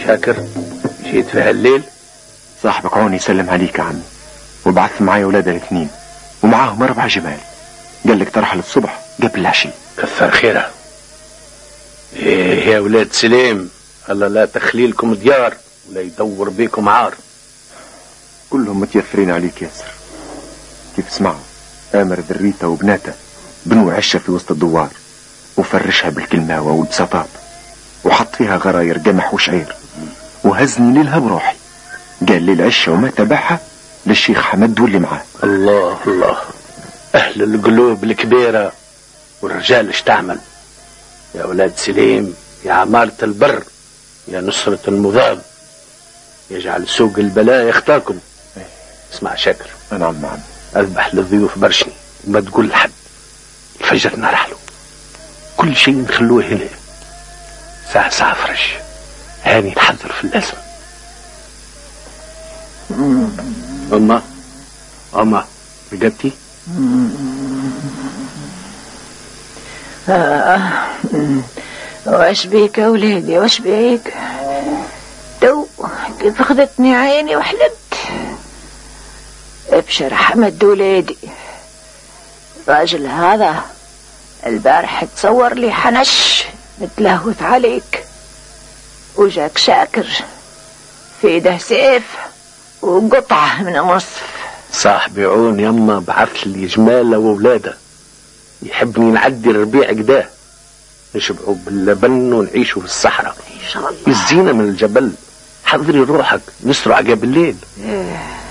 شاكر، جيت في هالليل؟ صاحبك عون يسلم عليك يا عمي، وبعث معايا ولاد الاثنين ومعاهم 4 جمال. قال لك ترحل الصبح قبل العشي. كثر خيره. ايه يا ولاد سليم، الله لا تخليلكم ديار ولا يدور بيكم عار. كلهم متيثرين عليك ياسر. كيف اسمعوا، امر ذريته وبناته بنوا عشة في وسط الدوار وفرشها بالكلماوة والبساطات وحط فيها غراير قمح وشعير وهزني ليلها بروحي. قال لي العشة وما تبعها للشيخ حمد واللي معاه. الله الله، اهل القلوب الكبيرة والرجال اشتعمل. يا ولاد سليم، يا عمارة البر، يا نصرة المضاد، يجعل سوق البلاء يختاكم. اسمع شاكر، نعم عم، اذبح للضيوف برشني وما تقول لحد. الفجر نرحلوا، كل شيء نخلوه هنا. ساعة فرش، هاني نحضر في اللازم. أما رقبتي؟ واش بيك يا وليدي، واش بيك؟ تو كيف اخذتني عيني وحلمت. ابشر حمد وليدي، الراجل هذا البارح تصور لي حنش متلهوث عليك، وجاك شاكر في ايده سيف وقطعه من النصف. صاحبي عون يما بعث لي جماله وولاده، يحبني نعدي الربيع قداه، نشبعوا باللبن ونعيشوا في الصحراء. ان شاء الله يزينا من الجبل. حضري روحك نسرع قبل الليل.